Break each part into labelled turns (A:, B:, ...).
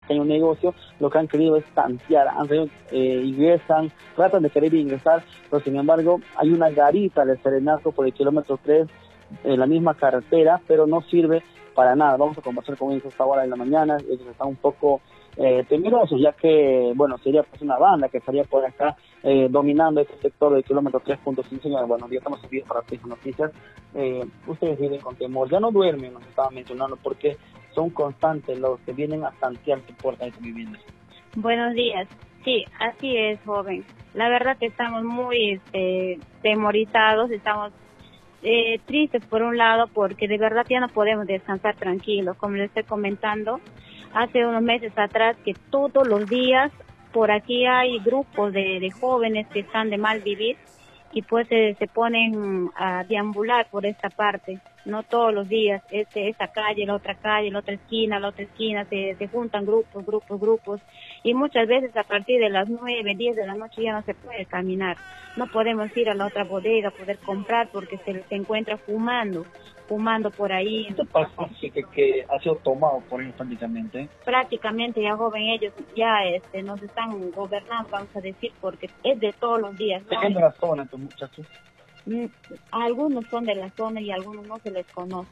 A: pequeño negocio, lo que han querido es tantear, ingresan, tratan de querer ingresar, pero sin embargo hay una garita de serenazgo por el kilómetro 3 en la misma carretera, pero no sirve para nada. Vamos a conversar con ellos a esta hora de la mañana. Ellos están un poco temerosos, ya que, bueno, sería pues una banda que estaría por acá dominando este sector del kilómetro 3.5. Señora, buenos días, estamos aquí para las noticias. Ustedes viven con temor, ya no duermen, nos estaban mencionando, porque son constantes los que vienen a tantear su puerta de su vivienda.
B: Buenos días. Sí, así es, joven. La verdad que estamos muy temorizados, estamos tristes por un lado, porque de verdad ya no podemos descansar tranquilos. Como les estoy comentando, hace unos meses atrás que todos los días por aquí hay grupos de jóvenes que están de mal vivir y pues se ponen a deambular por esta parte, no todos los días, esta calle, la otra esquina, se juntan grupos, y muchas veces a partir de las 9, 10 de la noche ya no se puede caminar, no podemos ir a la otra bodega a poder comprar porque se encuentra fumando por ahí.
A: ¿Qué pasa que ha sido tomado por ellos prácticamente?
B: Prácticamente ya, joven, ellos ya nos están gobernando, vamos a decir, porque es de todos los días, ¿no?
A: ¿Son de la zona estos muchachos?
B: Algunos son de la zona y algunos no se les conoce,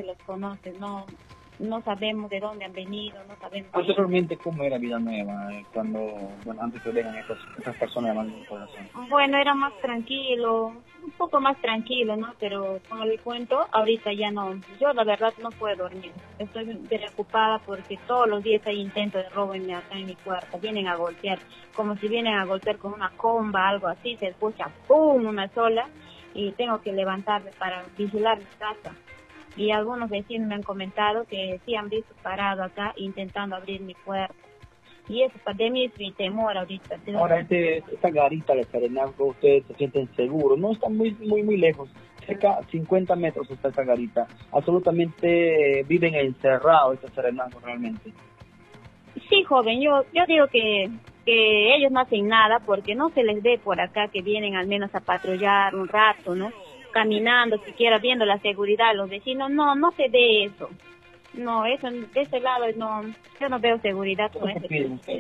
B: no sabemos de dónde han venido, no sabemos.
A: Anteriormente, ¿cómo era Vida Nueva antes que vengan estas personas de la población?
B: Bueno, era más tranquilo, un poco más tranquilo, ¿no? Pero como les cuento, ahorita ya no, yo la verdad no puedo dormir, estoy preocupada porque todos los días hay intentos de robo acá en mi cuarto, vienen a golpear, como si vienen a golpear con una comba, algo así, se escucha ¡pum! Una sola, y tengo que levantarme para vigilar mi casa. Y algunos vecinos me han comentado que sí han visto parado acá intentando abrir mi puerta. Y eso de mí es mi temor ahorita.
A: Ahora, esta garita de serenazgo, ustedes se sienten seguros, no están muy lejos, cerca 50 metros está esta garita. Absolutamente viven encerrados este serenazgo realmente.
B: Sí, joven, yo digo que ellos no hacen nada porque no se les ve por acá que vienen al menos a patrullar un rato, ¿no? Caminando, siquiera viendo la seguridad, los vecinos, no se ve eso. No, eso de ese lado no, yo no veo seguridad con ese.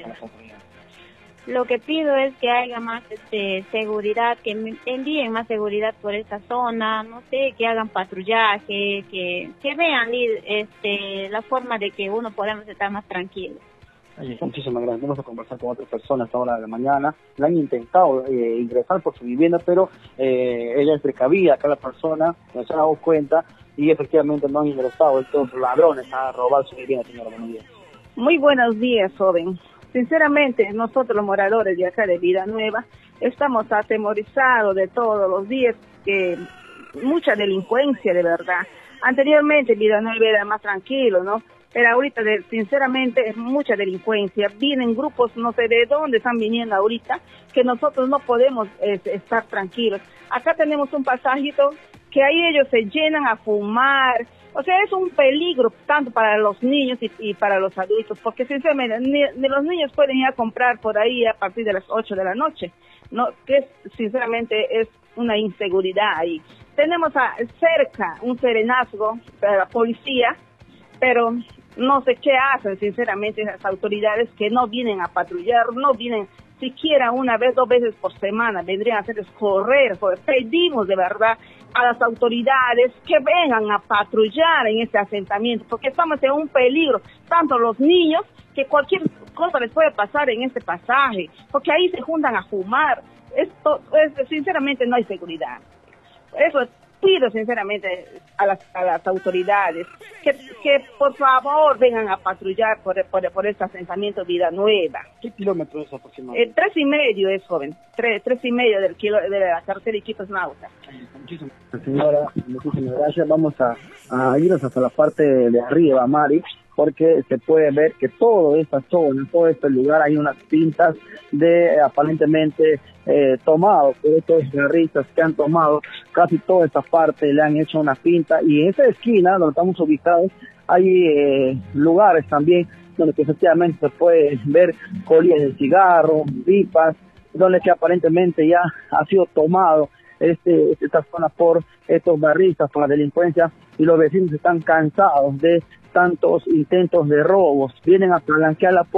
B: Lo que pido es que haya más seguridad, que envíen más seguridad por esta zona, no sé, que hagan patrullaje, que vean la forma de que uno podamos estar más tranquilos.
A: Muchísimas gracias. Vamos a conversar con otras personas a esta hora de la mañana. Le han intentado ingresar por su vivienda, pero ella es precavida, acá la persona no se ha dado cuenta y efectivamente no han ingresado estos ladrones a robar su vivienda, señora. Buenos días.
C: Muy buenos días, joven. Sinceramente, nosotros los moradores de acá de Vida Nueva estamos atemorizados de todos los días, que mucha delincuencia, de verdad. Anteriormente Vida Nueva era más tranquilo, ¿no? Pero ahorita, sinceramente, es mucha delincuencia. Vienen grupos, no sé de dónde están viniendo ahorita, que nosotros no podemos estar tranquilos. Acá tenemos un pasajito que ahí ellos se llenan a fumar. O sea, es un peligro tanto para los niños y para los adultos, porque sinceramente ni los niños pueden ir a comprar por ahí a partir de las 8 de la noche, ¿no? Que sinceramente es una inseguridad ahí. Tenemos cerca un serenazgo para la policía, pero no sé qué hacen, sinceramente, esas autoridades que no vienen a patrullar, no vienen siquiera una vez, 2 veces por semana, vendrían a hacer correr. Pedimos de verdad a las autoridades que vengan a patrullar en este asentamiento, porque estamos en un peligro, tanto los niños, que cualquier cosa les puede pasar en este pasaje, porque ahí se juntan a fumar. Sinceramente no hay seguridad. Eso pido sinceramente a las autoridades que por favor vengan a patrullar por este asentamiento Vida Nueva.
A: ¿Qué kilómetros es aproximadamente?
C: 3,5 es, joven, 3,5 de la carretera Iquitos-Nauta.
A: Muchísimas gracias. Vamos a irnos hasta la parte de arriba, Mari, porque se puede ver que toda esta zona, todo este lugar, hay unas pintas de aparentemente tomado por estos guerristas que han tomado casi toda esta parte, le han hecho una pinta, y en esa esquina donde estamos ubicados hay lugares también donde que efectivamente se puede ver colillas de cigarro, pipas, donde que aparentemente ya ha sido tomado esta zona por estos guerristas, por la delincuencia, y los vecinos están cansados de tantos intentos de robos, vienen a blanquear la